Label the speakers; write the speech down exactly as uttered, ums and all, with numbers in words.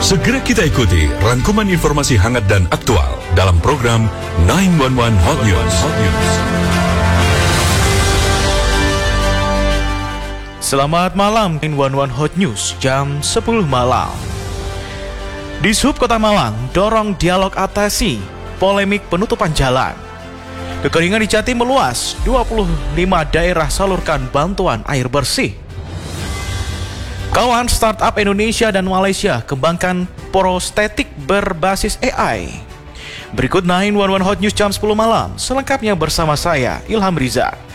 Speaker 1: Segera kita ikuti rangkuman informasi hangat dan aktual dalam program sembilan satu satu Hot News.
Speaker 2: Selamat malam, sembilan satu satu Hot News jam sepuluh malam. Dishub Kota Malang dorong dialog atasi polemik penutupan jalan. Kekeringan di Jatim meluas, dua puluh lima daerah salurkan bantuan air bersih. Kawan startup Indonesia dan Malaysia kembangkan prostetik berbasis A I. Berikut sembilan satu satu Hot News jam sepuluh malam, selengkapnya bersama saya, Ilham Riza.